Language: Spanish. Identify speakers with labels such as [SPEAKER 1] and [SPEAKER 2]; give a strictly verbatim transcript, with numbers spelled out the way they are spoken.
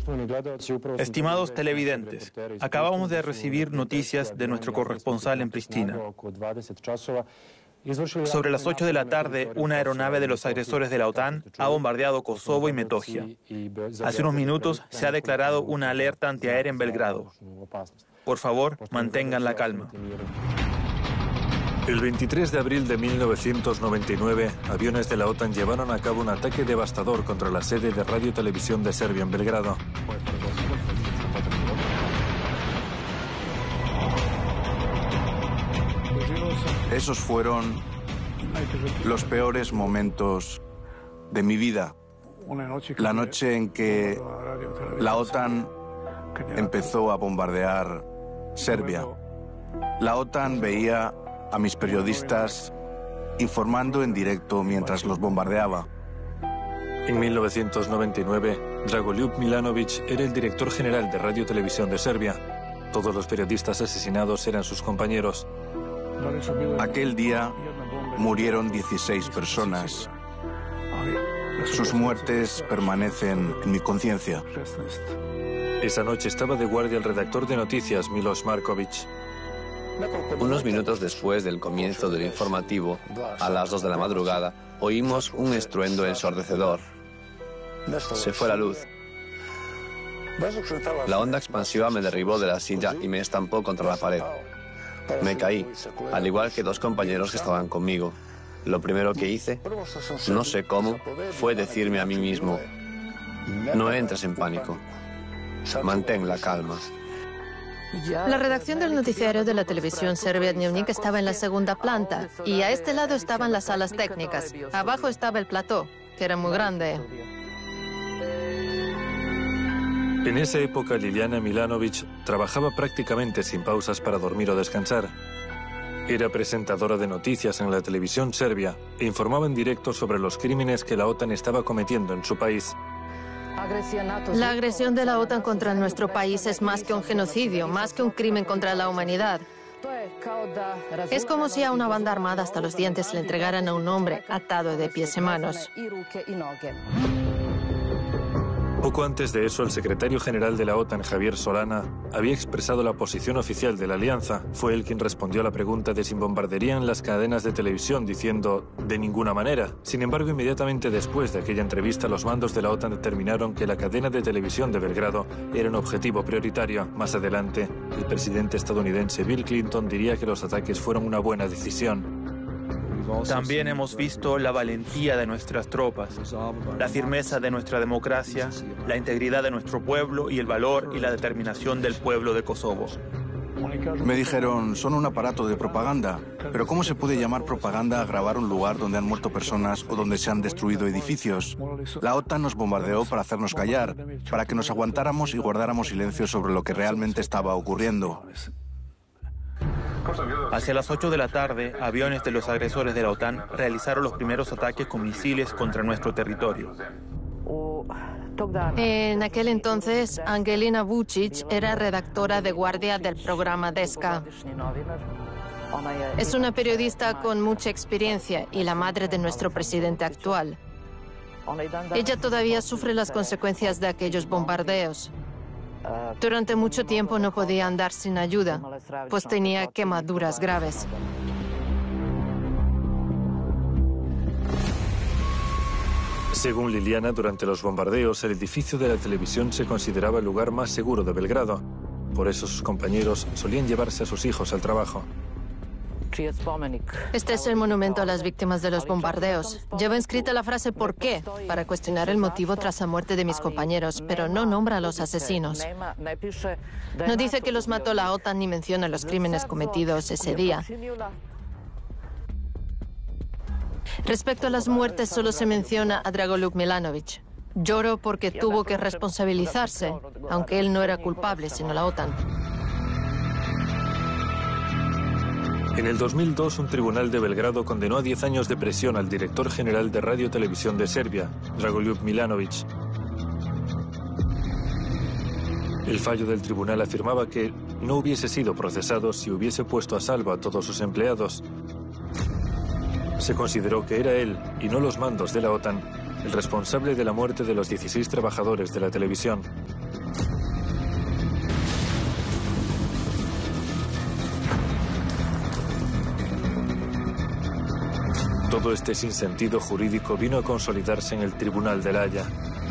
[SPEAKER 1] Estimados televidentes, acabamos de recibir noticias de nuestro corresponsal en Pristina. Sobre las ocho de la tarde, una aeronave de los agresores de la OTAN ha bombardeado Kosovo y Metohija. Hace unos minutos se ha declarado una alerta antiaérea en Belgrado. Por favor, mantengan la calma.
[SPEAKER 2] El veintitrés de abril de mil novecientos noventa y nueve, aviones de la OTAN llevaron a cabo un ataque devastador contra la sede de Radio y Televisión de Serbia en Belgrado.
[SPEAKER 3] Esos fueron los peores momentos de mi vida. La noche en que la OTAN empezó a bombardear Serbia. La OTAN veía a mis periodistas informando en directo mientras los bombardeaba.
[SPEAKER 2] En mil novecientos noventa y nueve, Dragoljub Milanović era el director general de Radio y Televisión de Serbia. Todos los periodistas asesinados eran sus compañeros.
[SPEAKER 3] Aquel día murieron dieciséis personas. Sus muertes permanecen en mi conciencia.
[SPEAKER 2] Esa noche estaba de guardia el redactor de noticias, Milos Marković.
[SPEAKER 4] Unos minutos después del comienzo del informativo, a las dos de la madrugada, oímos un estruendo ensordecedor. Se fue la luz. La onda expansiva me derribó de la silla y me estampó contra la pared. Me caí, al igual que dos compañeros que estaban conmigo. Lo primero que hice, no sé cómo, fue decirme a mí mismo: no entres en pánico, mantén la calma.
[SPEAKER 5] La redacción del noticiario de la televisión serbia Dnevnik estaba en la segunda planta y a este lado estaban las salas técnicas. Abajo estaba el plató, que era muy grande.
[SPEAKER 2] En esa época, Liliana Milanović trabajaba prácticamente sin pausas para dormir o descansar. Era presentadora de noticias en la televisión serbia e informaba en directo sobre los crímenes que la OTAN estaba cometiendo en su país.
[SPEAKER 5] La agresión de la OTAN contra nuestro país es más que un genocidio, más que un crimen contra la humanidad. Es como si a una banda armada hasta los dientes le entregaran a un hombre atado de pies y manos.
[SPEAKER 2] Poco antes de eso, el secretario general de la OTAN, Javier Solana, había expresado la posición oficial de la alianza. Fue él quien respondió a la pregunta de si bombardearían las cadenas de televisión, diciendo «de ninguna manera». Sin embargo, inmediatamente después de aquella entrevista, los mandos de la OTAN determinaron que la cadena de televisión de Belgrado era un objetivo prioritario. Más adelante, el presidente estadounidense Bill Clinton diría que los ataques fueron una buena decisión.
[SPEAKER 1] También hemos visto la valentía de nuestras tropas, la firmeza de nuestra democracia, la integridad de nuestro pueblo y el valor y la determinación del pueblo de Kosovo.
[SPEAKER 3] Me dijeron, son un aparato de propaganda. Pero ¿cómo se puede llamar propaganda a grabar un lugar donde han muerto personas o donde se han destruido edificios? La OTAN nos bombardeó para hacernos callar, para que nos aguantáramos y guardáramos silencio sobre lo que realmente estaba ocurriendo.
[SPEAKER 1] Hacia las ocho de la tarde, aviones de los agresores de la OTAN realizaron los primeros ataques con misiles contra nuestro territorio.
[SPEAKER 5] En aquel entonces, Angelina Vučić era redactora de guardia del programa Deska. Es una periodista con mucha experiencia y la madre de nuestro presidente actual. Ella todavía sufre las consecuencias de aquellos bombardeos. Durante mucho tiempo no podía andar sin ayuda, pues tenía quemaduras graves.
[SPEAKER 2] Según Liliana, durante los bombardeos, el edificio de la televisión se consideraba el lugar más seguro de Belgrado. Por eso sus compañeros solían llevarse a sus hijos al trabajo.
[SPEAKER 5] Este es el monumento a las víctimas de los bombardeos. Lleva inscrita la frase «¿por qué?», para cuestionar el motivo tras la muerte de mis compañeros, pero no nombra a los asesinos. No dice que los mató la OTAN ni menciona los crímenes cometidos ese día. Respecto a las muertes, solo se menciona a Dragoljub Milanović. Lloro porque tuvo que responsabilizarse, aunque él no era culpable, sino la OTAN.
[SPEAKER 2] En el dos mil dos, un tribunal de Belgrado condenó a diez años de prisión al director general de Radio y Televisión de Serbia, Dragoljub Milanović. El fallo del tribunal afirmaba que no hubiese sido procesado si hubiese puesto a salvo a todos sus empleados. Se consideró que era él, y no los mandos de la OTAN, el responsable de la muerte de los dieciséis trabajadores de la televisión. Todo este sinsentido jurídico vino a consolidarse en el Tribunal de La Haya.